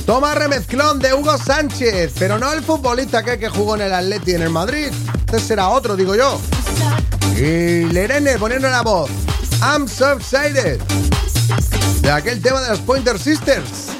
Toma remezclón de Hugo Sánchez, pero no el futbolista que jugó en el Atleti y en el Madrid. Este será otro, digo yo. Y Lerene poniendo la voz I'm So Excited, de aquel tema de las Pointer Sisters.